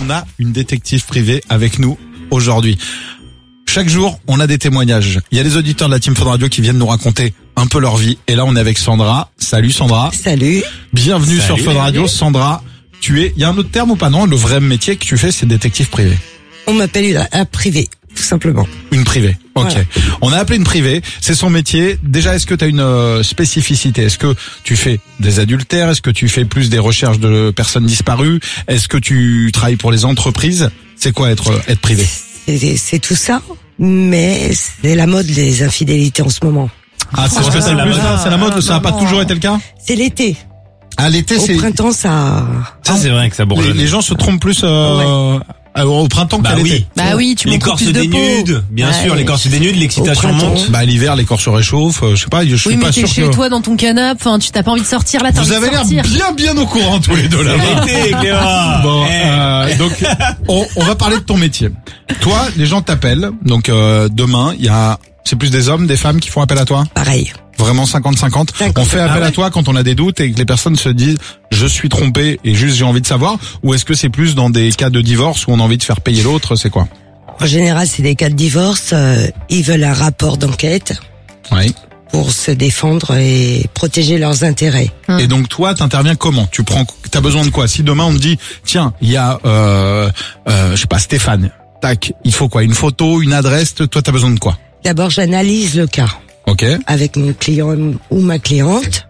on a une détective privée avec nous aujourd'hui. Chaque jour, on a des témoignages. Il y a des auditeurs de la Team Fun Radio qui viennent nous raconter un peu leur vie. Et là, on est avec Sandra. Salut Sandra. Salut. Bienvenue sur Fun Radio. Sandra, il y a un autre terme ou pas? Non, le vrai métier que tu fais, c'est détective privé. On m'appelle un privé, tout simplement. Une privée. Ok. Voilà. On a appelé une privée. C'est son métier. Déjà, est-ce que tu as une spécificité? Est-ce que tu fais des adultères? Est-ce que tu fais plus des recherches de personnes disparues? Est-ce que tu travailles pour les entreprises? C'est quoi être privé? C'est tout ça, mais c'est la mode des infidélités en ce moment. Ah, c'est plus ça, c'est la mode, ça n'a pas toujours été le cas? C'est l'été. Ah, l'été, Au printemps, ça... Ça, c'est vrai que ça bourgeonne. Les gens se trompent plus au printemps qu'à l'été. Bah oui, tu montres L'écorce plus de dénude, peau. bien Ouais. sûr, l'écorce dénude, l'excitation Au printemps. monte. Bah, l'hiver, les corps se réchauffent, je sais pas, je suis Oui, mais pas t'es sûr chez toi dans ton canapé, enfin, tu t'as pas envie de sortir là, t'as Vous envie de avez l'air sortir. bien au courant tous les deux là. L'été, Clément. Bon, donc on va parler de ton métier. Toi, les gens t'appellent. Donc demain, c'est plus des hommes, des femmes qui font appel à toi. Pareil. Vraiment 50-50. On fait appel à toi quand on a des doutes et que les personnes se disent je suis trompé et juste j'ai envie de savoir. Ou est-ce que c'est plus dans des cas de divorce où on a envie de faire payer l'autre? C'est quoi? En général, c'est des cas de divorce. Ils veulent un rapport d'enquête Oui. pour se défendre et protéger leurs intérêts. Et donc toi, t'interviens comment? T'as besoin de quoi? Si demain on te dit tiens, il y a je sais pas, Stéphane. Tac, il faut quoi? Une photo, une adresse. Toi, t'as besoin de quoi? D'abord, j'analyse le cas Ok. avec mon client ou ma cliente.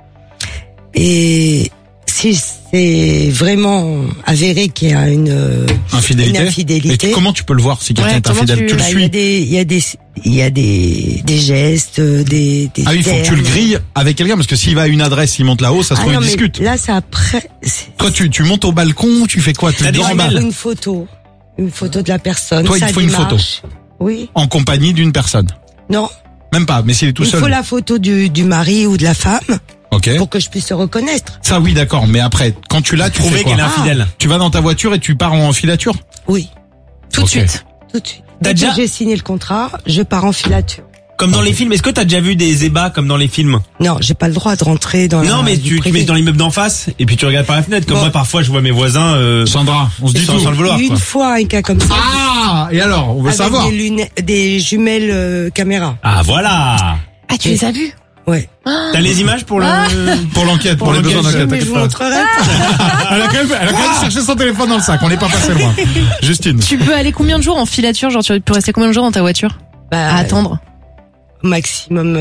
Et si c'est vraiment avéré qu'il y a une infidélité. Et comment tu peux le voir si quelqu'un est infidèle? Tu le suis? Il y a des gestes, des Ah oui, il faut que tu le grilles avec quelqu'un parce que s'il va à une adresse, il monte là-haut, ça se trouve, il mais discute. là, c'est après. Toi, tu montes au balcon, tu fais quoi? Tu T'as te des en bas jumelles? Une photo de la personne. Toi, il sa faut une photo. démarche. Oui. en compagnie d'une personne. Non. Même pas, mais s'il est tout Il seul. faut la photo du mari ou de la femme Ok. pour que je puisse se reconnaître. Ça, oui, d'accord. Mais après, quand tu l'as, tu fais Prouver quoi? qu'elle est infidèle. Tu vas dans ta voiture et tu pars en filature? Oui. Tout de Ok. suite. Tout de suite. T'as Dès déjà- que j'ai signé le contrat, je pars en filature. Comme dans les films, est-ce que t'as déjà vu des ébats comme dans les films? Non, j'ai pas le droit de rentrer dans la Non, mais vie tu privée. mets dans l'immeuble d'en face et puis tu regardes par la fenêtre. Comme Bon. moi, parfois, je vois mes voisins Sandra, on se dit sans tout. le vouloir. Une Quoi. fois un cas comme ça. Ah! Et alors, on veut avec savoir. des jumelles caméra. Ah, voilà. Ah, tu les as vus? Ouais. T'as les images pour le... Pour l'enquête, pour les besoins d'enquête. Mais je vous montrerai pas. Elle a quand même cherché son téléphone dans le sac. On n'est pas passé loin. Justine. Tu peux aller combien de jours en filature? Genre, tu peux rester combien de jours dans ta voiture? Bah, À attendre. maximum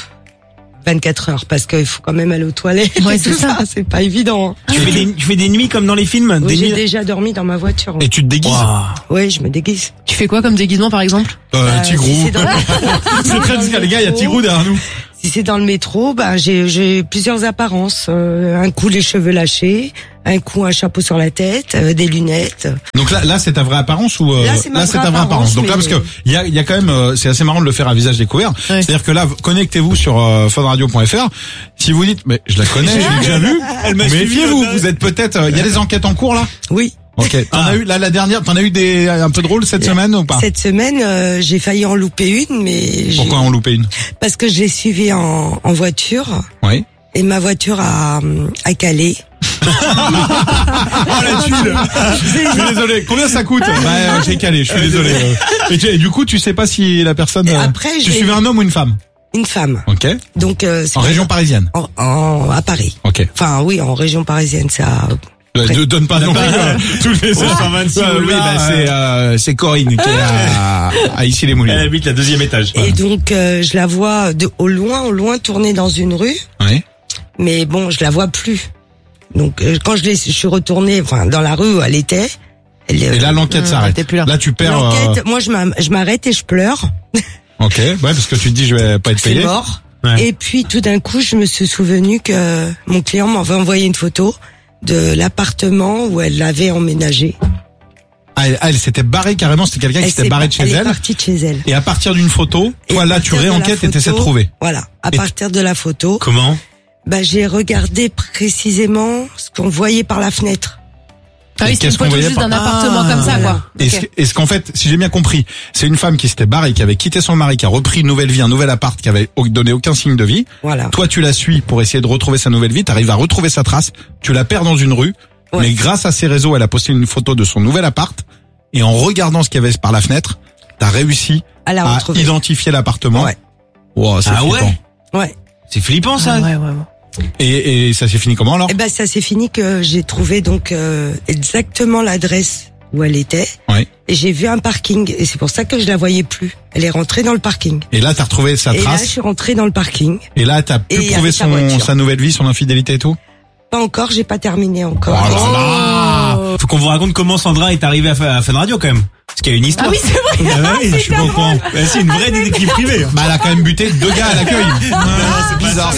24 heures parce qu'il faut quand même aller aux toilettes. Ouais, et c'est tout ça. C'est pas évident. Hein. Tu fais des nuits comme dans les films? Oui, Des j'ai nuits... déjà dormi dans ma voiture. Et tu te déguises? Ouah. Oui, je me déguise. Tu fais quoi comme déguisement, par exemple? Tigrou. Si c'est dans- C'est très discret. Les gars, il y a Tigrou derrière nous. Si c'est dans le métro, ben j'ai plusieurs apparences. Un coup les cheveux lâchés, un coup un chapeau sur la tête, des lunettes. Donc là, c'est ta vraie apparence ou Là, c'est ma vraie ta vraie apparence. Donc là, mais- parce que il y a quand même, c'est assez marrant de le faire à visage découvert. Ouais. C'est-à-dire que là, connectez-vous sur funradio.fr. Si vous dites, mais je la connais, je l'ai déjà vue. Elle m'a suivi, Méfiez-vous, l'autre. vous êtes peut-être. Il y a des enquêtes en cours là. Oui. Ok. T'en as eu là la dernière. T'en as eu un peu drôle cette semaine ou pas? Cette semaine, j'ai failli en louper une, mais Pourquoi en loupé une? parce que je l'ai suivi en voiture Oui. et ma voiture a calé. Oh, la tuile. Je suis désolé. Combien ça coûte? Bah, j'ai calé. Je suis désolé. Et du coup, tu sais pas si la personne. Et après, tu j'ai- suivais un homme ou une femme? Une femme. Ok. Donc c'est En région parisienne. à Paris. Ok. Enfin oui, en région parisienne, ça. Ne donne pas non plus tous les 126 oui, bah, c'est Corinne qui est à ici les Elle Moulins. habite la 2e étage. Et donc je la vois au loin tourner dans une rue, Oui. mais bon, je la vois plus. Donc quand je suis retournée, enfin dans la rue où elle était. Et là l'enquête s'arrête. t'es plus là. Là tu perds. L'enquête, moi je m'arrête et je pleure. Ok. Ouais, parce que tu te dis je vais pas être C'est payé. mort. Ouais. Et puis tout d'un coup, je me suis souvenu que mon client m'avait envoyé une photo de l'appartement où elle l'avait emménagé. Ah, elle s'était barrée carrément. C'était quelqu'un qui s'était barré de chez Elle est elle. partie de chez elle. Et à partir d'une photo, Et toi à là tu partir de la réenquêtes et photo, t'essaies de trouver. Voilà. À Et partir de la photo, Comment? bah, j'ai regardé précisément ce qu'on voyait par la fenêtre. Ah Et oui, c'est une qu'est-ce qu'on photo voyait juste pas d'un appartement comme ça, quoi. Est-ce qu'en fait, si j'ai bien compris, c'est une femme qui s'était barrée, qui avait quitté son mari, qui a repris une nouvelle vie, un nouvel appart, qui avait donné aucun signe de vie. Voilà. Toi, tu la suis pour essayer de retrouver sa nouvelle vie. T'arrives à retrouver sa trace. Tu la perds dans une rue. Ouais. Mais grâce à ses réseaux, elle a posté une photo de son nouvel appart. Et en regardant ce qu'il y avait par la fenêtre, t'as réussi à identifier l'appartement. Ouais. Wow, c'est flippant. Ouais. C'est flippant ça. Ouais. Et ça s'est fini comment alors? Eh ben, ça s'est fini que j'ai trouvé donc exactement l'adresse où elle était. Ouais. Et j'ai vu un parking. Et c'est pour ça que je la voyais plus. Elle est rentrée dans le parking. Et là, t'as retrouvé sa Et là, je trace. suis rentrée dans le parking. Et là, t'as pu Et prouver avec sa voiture. sa nouvelle vie, son infidélité et tout? Pas encore, j'ai pas terminé encore. Oh là là. Faut qu'on vous raconte comment Sandra est arrivée à Fun Radio quand même. Parce qu'il y a une histoire. Ah oui, c'est vrai. Ah oui, je suis pas au courant. C'est une vraie détective privée. Bah, elle a quand même buté 2 gars à l'accueil. C'est bizarre.